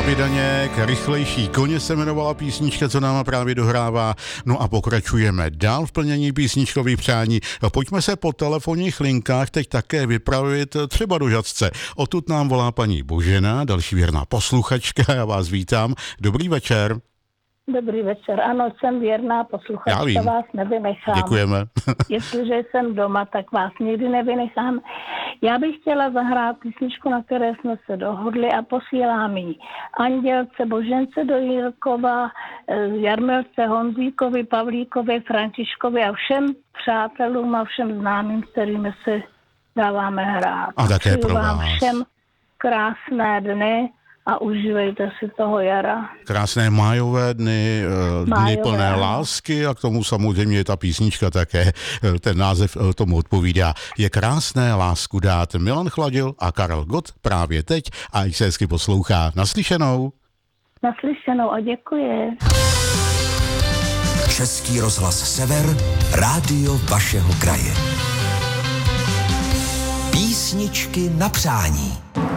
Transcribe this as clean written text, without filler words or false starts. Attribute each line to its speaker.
Speaker 1: Babi Daněk, Rychlejší koně se jmenovala písnička, co nám právě dohrává. No a pokračujeme dál v plnění písničkových přání. Pojďme se po telefonních linkách teď také vypravit třeba do Žatce. Odtud nám volá paní Božena, další věrná posluchačka. Já vás vítám. Dobrý večer.
Speaker 2: Dobrý večer, ano, jsem věrná posluchačka, vás nevynechám.
Speaker 1: Děkujeme.
Speaker 2: Jestliže jsem doma, tak vás nikdy nevynechám. Já bych chtěla zahrát písničku, na které jsme se dohodli a posílám ji Andělce, Božence do Jirkova, Jarmilce, Honzíkovi, Pavlíkovi, Františkovi a všem přátelům a všem známým, kterými se dáváme hrát.
Speaker 1: A také pro vás.
Speaker 2: Vám všem krásné dny a užívejte si toho jara.
Speaker 1: Krásné májové dny, dny plné lásky a k tomu samozřejmě ta písnička také, ten název tomu odpovídá. Je krásné lásku dát. Milan Chladil a Karel Gott právě teď a ať se hezky poslouchá. Naslyšenou.
Speaker 2: Naslyšenou a děkuji.
Speaker 3: Český rozhlas Sever, rádio vašeho kraje. Písničky na přání.